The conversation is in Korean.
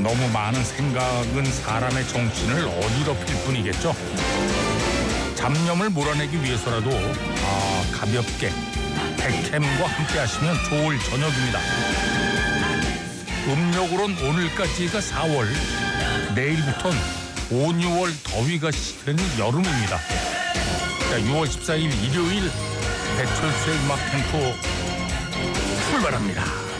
너무 많은 생각은 사람의 정신을 어지럽힐 뿐이겠죠. 잡념을 몰아내기 위해서라도 가볍게 백햄과 함께 하시면 좋을 저녁입니다. 음력으로는 오늘까지가 4월, 내일부터는 5, 6월 더위가 싫은 여름입니다. 자, 6월 14일 일요일 배철수의 음악 템포 출발합니다.